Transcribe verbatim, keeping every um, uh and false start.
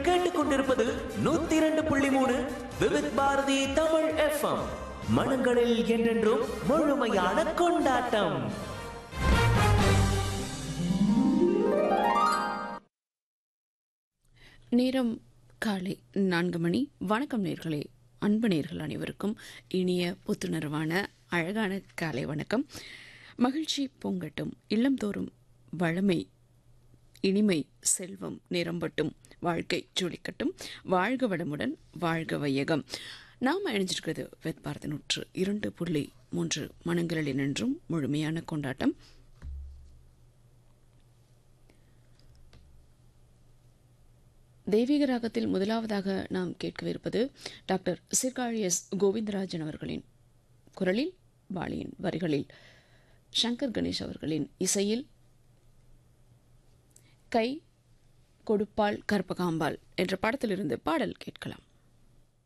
கேட்டுக்கொண்டிருப்பது நூத்தி இரண்டு புள்ளி மூணு விவித் பாரதி தமிழ் எஃப்எம். மனங்களில் என்றென்றும் முழுமையான கொண்டாட்டம். நேரம் காலை நான்கு மணி. வணக்கம் நேர்களே, அன்பு நேர்கள் அனைவருக்கும் இனிய புத்துணர்வான அழகான காலை வணக்கம். மகிழ்ச்சி பொங்கட்டும், இல்லம்தோறும் வளமை இனிமை செல்வம் நிரம்பட்டும், வாழ்க்கை ஜொலிக்கட்டும், வாழ்க வளமுடன், வாழ்க வையகம். நாம் இணைஞ்சிருக்கிறது வித் பாரதி நூற்று இரண்டு புள்ளி மூன்று மனங்களில் நின்றும் முழுமையான கொண்டாட்டம். தெய்வீக ராகத்தில் முதலாவதாக நாம் கேட்கவிருப்பது டாக்டர் சீர்காழி எஸ் கோவிந்தராஜன் அவர்களின் குரலில், பாலியின் வரிகளில் சங்கர் கணேஷ் அவர்களின் இசையில் கை கொடுப்பாள் கற்பகாம்பாள் என்ற படத்திலிருந்து பாடல் கேட்கலாம்.